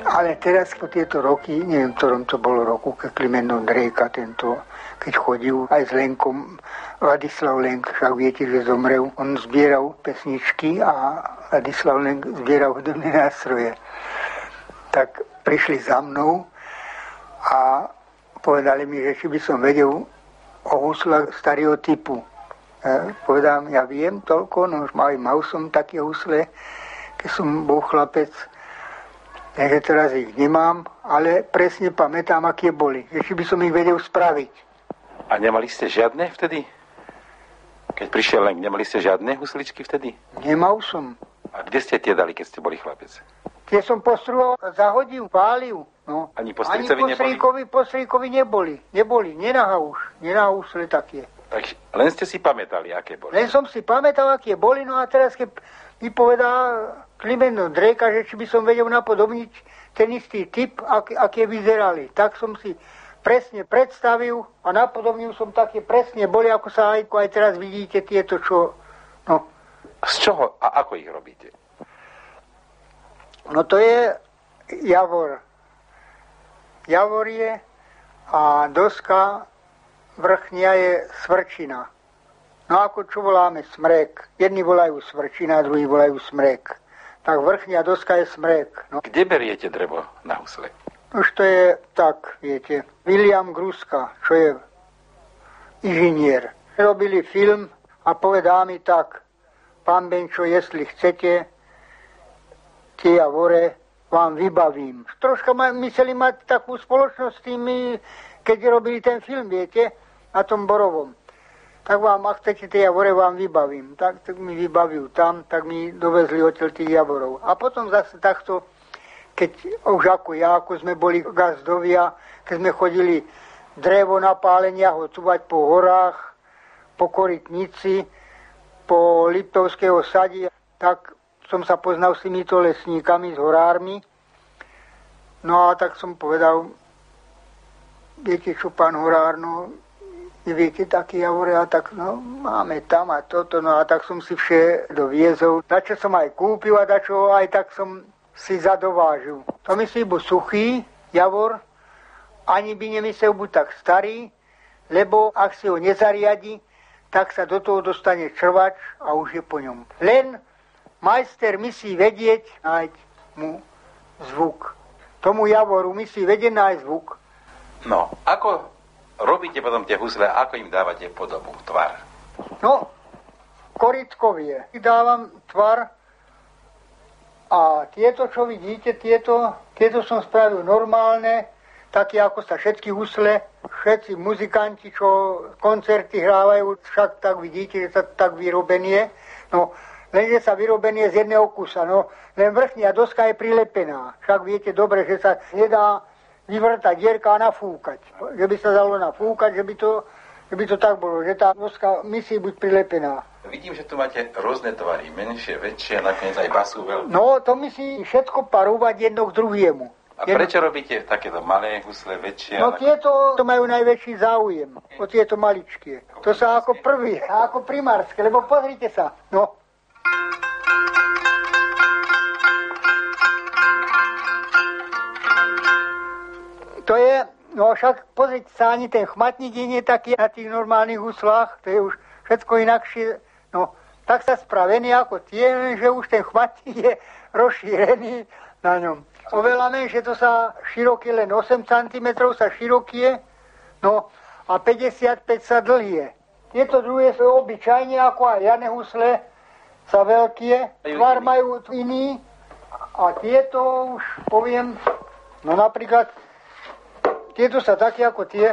Ale teraz po tieto roky, neviem, v ktorom to bolo roku, keď Kliment Ondrejka tento, keď chodil aj s Lenkom, Ladislav Lenk, však viete, že zomrel, on zbieral pesničky a Ladislav Lenk zbieral hudobné nástroje. Tak prišli za mnou a povedali mi, že či by som vedel o huslách starého typu. Povedám, ja viem toľko, no už mal som také husle, keď som bol chlapec, takže teraz ich nemám, ale presne pamätám, aké boli. Že či by som ich vedel spraviť. A nemali ste žiadne vtedy? Keď prišiel Lenk, nemali ste žiadne husličky vtedy? Nemal som. A kde ste tie dali, keď ste boli chlapec? Tie som postruhol, zahodil, pálil. No. Ani po stricovi neboli? Po strýkovi neboli. Nenaha husle také. Takže len ste si pamätali, aké boli? Len som si pamätal, aké boli, no a teraz, keď mi povedal Kliment Ondrejka, že či by som vedel napodobniť ten istý typ, aké vyzerali. Tak som si presne predstavil a napodobnil som také presne boli, ako sa aj teraz vidíte tieto, čo... No. Z čoho a ako ich robíte? No to je javor. Javor je a doska vrchnia je svrčina. No ako čo voláme smrek. Jedni volajú svrčina, druhí volajú smrek. Tak vrchnia doska je smrek. No. Kde beriete drevo na husle? Už to je tak, viete. William Gruska, čo je inžinier. Robili film a povedá mi tak, pán Benčo, jestli chcete, tie javore vám vybavím. Troška mysleli mať takú spoločnosť s tými, keď robili ten film, viete, na tom Borovom. Tak vám, ak chcete tie javore, vám vybavím. Tak mi vybavil tam, tak mi dovezli odtiaľ tých javorov. A potom zase takto, keď už ako sme boli gazdovia, keď sme chodili drevo na pálenia, hocúvať po horách, po Korytnici, po Liptovského sadi, tak som sa poznal s týmito lesníkami, s horármi. No a tak som povedal, viete čo, pán horár, no, neviete taký javore, a tak, no, máme tam a toto, no a tak som si vše doviezol. Dačo som aj kúpil a dačo aj tak som si zadovážil. To myslí buď suchý javor, ani by nemyslel buď tak starý, lebo ak si ho nezariadi, tak sa do toho dostane črvač a už je po ňom. Len majster musí vedieť nájsť mu zvuk. Tomu javoru musí vedieť nájsť zvuk. No, ako robíte potom tie husle, ako im dávate podobu, tvar? No, korytkovie. Dávam tvar a tieto, čo vidíte, tieto som spravil normálne, také ako sa všetky husle, všetci muzikanti, čo koncerty hrávajú, však tak vidíte, že sa tak vyrobenie. No, lenže sa vyrobenie z jedného kusa, no, len vrchnia doska je prilepená. Však viete dobre, že sa nedá vyvrtať dierka a nafúkať. Že by sa dalo nafúkať, že by to tak bolo, že tá doska musí byť prilepená. Vidím, že tu máte rôzne tvary, menšie, väčšie, nakoniec aj basú veľké. No, to musí všetko parovať jedno k druhému. A prečo robíte takéto malé husle, väčšie? No tieto to majú najväčší záujem, o tieto maličkie. To sa ako prvý, ako primárske, lebo pozrite sa, no. To je, no však pozrite sa, ani ten chmatník nie je taký na tých normálnych huslách, to je už všetko inakšie, no tak sa spravený ako tie, že už ten chmatník je rozšírený na ňom. Oveľa menšie, to sa široký, len 8 cm sa široký je, no a 55 sa dlhý je. Tieto druhé sú obyčajne ako aj jane husle, sa veľké, tvar majú iný a tieto už poviem, no napríklad tieto sa také ako tie.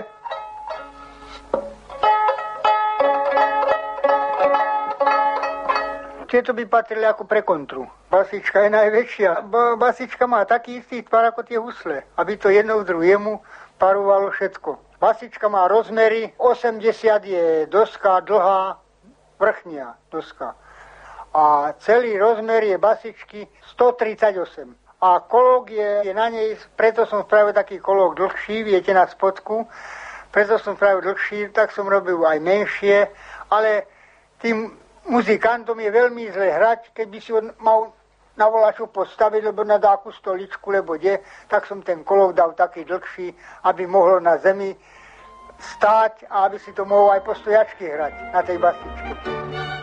Tieto by patrili ako pre kontru. Basička je najväčšia. Basička má taký istý tvar ako tie husle, aby to jedno k druhému parovalo všetko. Basička má rozmery, 80 je doska dlhá, vrchnia doska. A celý rozmer je basičky 138. A kolok je na nej, preto som spravil taký kolok dlhší, viete, na spodku. Preto som spravil dlhší, tak som robil aj menšie, ale tým muzikantom je veľmi zle hrať, keby si ho mal na volaču postaviť, lebo na dáku stoličku, lebo tak som ten kolok dal taký dlhší, aby mohlo na zemi stáť a aby si to mohol aj po stojačky hrať na tej basičke.